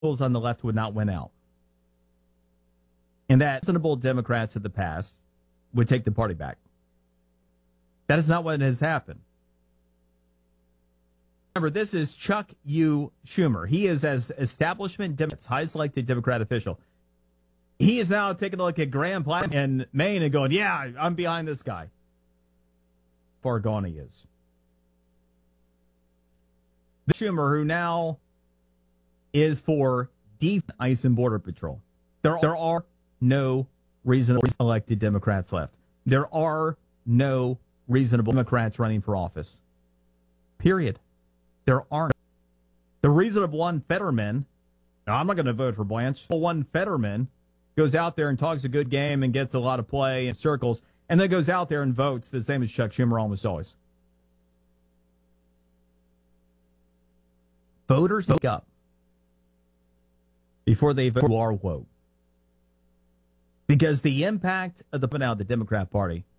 on the left would not win out. And that reasonable Democrats of the past would take the party back. That is not what has happened. Remember, this is Chuck U. Schumer. He is as establishment Democrats, highest elected Democrat official. He is now taking a look at Graham Platt in Maine and going, yeah, I'm behind this guy. Far gone he is. The Schumer, who now is for deep ICE and Border Patrol. There are no reasonable elected Democrats left. There are no reasonable Democrats running for office. Period. There aren't. The reasonable one, Fetterman, now I'm not going to vote for Blanche. One Fetterman goes out there and talks a good game and gets a lot of play in circles, and then goes out there and votes the same as Chuck Schumer almost always. Voters wake up before they vote who are woke. Because the impact of the Democrat Party